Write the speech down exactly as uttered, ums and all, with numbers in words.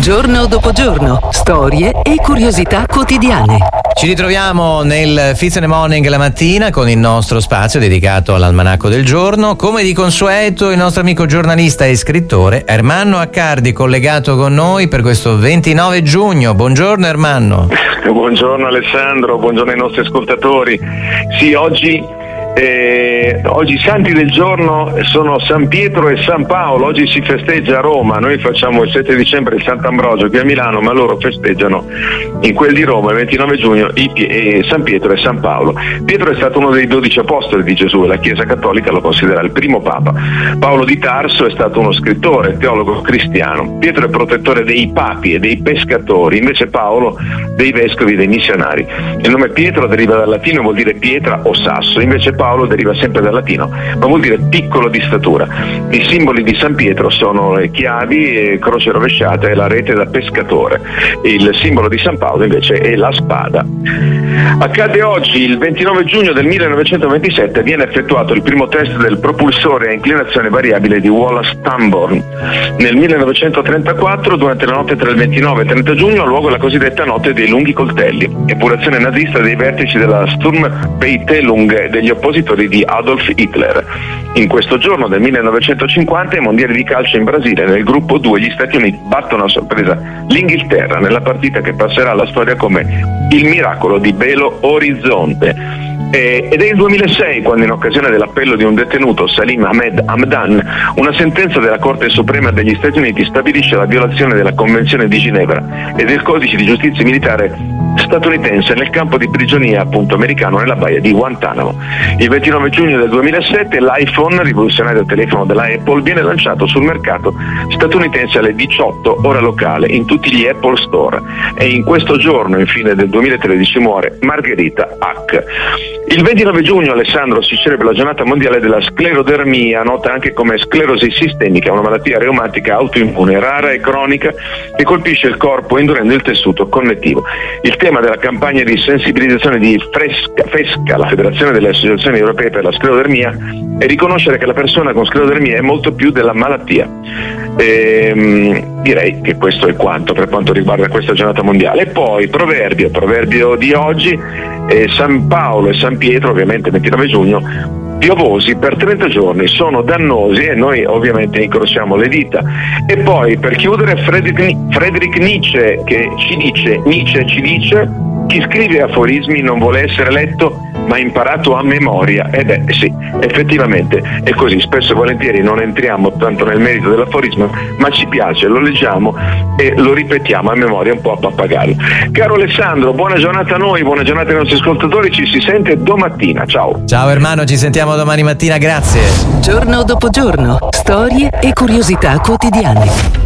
Giorno dopo giorno, storie e curiosità quotidiane. Ci ritroviamo nel Fizz and the Morning la mattina con il nostro spazio dedicato all'almanacco del giorno. Come di consueto, il nostro amico giornalista e scrittore Ermanno Accardi collegato con noi per questo ventinove giugno. Buongiorno Ermanno. Buongiorno Alessandro, buongiorno ai nostri ascoltatori. Sì, oggi Eh, oggi i santi del giorno sono San Pietro e San Paolo. Oggi si festeggia a Roma, noi facciamo il sette dicembre il Sant'Ambrogio qui a Milano, ma loro festeggiano in quel di Roma il ventinove giugno i Pie- eh, San Pietro e San Paolo. Pietro è stato uno dei dodici apostoli di Gesù e la Chiesa Cattolica lo considera il primo Papa. Paolo di Tarso è stato uno scrittore, teologo cristiano. Pietro è protettore dei papi e dei pescatori, invece Paolo dei vescovi e dei missionari. Il nome Pietro deriva dal latino e vuol dire pietra o sasso, invece Paolo deriva sempre dal latino, ma vuol dire piccolo di statura. I simboli di San Pietro sono le chiavi, croce rovesciata e la rete da pescatore. Il simbolo di San Paolo invece è la spada. Accade oggi, il ventinove giugno del millenovecentoventisette, viene effettuato il primo test del propulsore a inclinazione variabile di Wallace Stamborn. Nel millenovecentotrentaquattro, durante la notte tra il ventinove e il trenta giugno, ha luogo la cosiddetta notte dei lunghi coltelli, epurazione nazista dei vertici della Sturmpeitelung degli oppositori di Adolf Hitler. In questo giorno del millenovecentocinquanta, i mondiali di calcio in Brasile, nel gruppo due gli Stati Uniti battono a sorpresa l'Inghilterra nella partita che passerà alla storia come il miracolo di Belo Horizonte. Eh, ed è il duemilasei quando, in occasione dell'appello di un detenuto, Salim Ahmed Hamdan, una sentenza della Corte Suprema degli Stati Uniti stabilisce la violazione della Convenzione di Ginevra e del Codice di Giustizia Militare statunitense nel campo di prigionia appunto americano nella baia di Guantanamo. Il ventinove giugno del duemilasette l'iPhone, rivoluzionario telefono della Apple, viene lanciato sul mercato statunitense alle diciotto ora locale in tutti gli Apple Store, e in questo giorno infine del duemilatredici muore Margherita Hack. Il ventinove giugno, Alessandro, si celebra la giornata mondiale della sclerodermia, nota anche come sclerosi sistemica, una malattia reumatica autoimmune rara e cronica che colpisce il corpo indurendo il tessuto connettivo. Il tema della campagna di sensibilizzazione di Fresca, FESCA, la Federazione delle Associazioni Europee per la Sclerodermia, è riconoscere che la persona con sclerodermia è molto più della malattia. Ehm, direi che questo è quanto per quanto riguarda questa giornata mondiale. E poi proverbio, proverbio di oggi, eh, San Paolo e San Pietro, ovviamente ventinove giugno, piovosi per trenta giorni, sono dannosi, e noi ovviamente incrociamo le dita. E poi, per chiudere, Friedrich, Friedrich Nietzsche che ci dice, Nietzsche ci dice: chi scrive aforismi non vuole essere letto ma imparato a memoria. E beh sì, effettivamente è così, spesso e volentieri non entriamo tanto nel merito dell'aforismo, ma ci piace, lo leggiamo e lo ripetiamo a memoria, un po' a pappagallo. Caro Alessandro, buona giornata a noi, buona giornata ai nostri ascoltatori, ci si sente domattina, ciao. Ciao Ermanno, ci sentiamo domani mattina, grazie. Giorno dopo giorno, storie e curiosità quotidiane.